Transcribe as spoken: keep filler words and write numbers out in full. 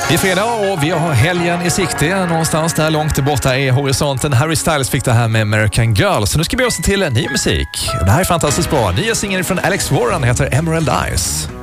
Det är fredag och vi har helgen i sikte. Någonstans där långt borta är horisonten. Harry Styles fick det här med American Girl. Så nu ska vi oss till ny musik. Det här är fantastiskt bra. Nya singeln från Alex Warren heter Emerald Eyes.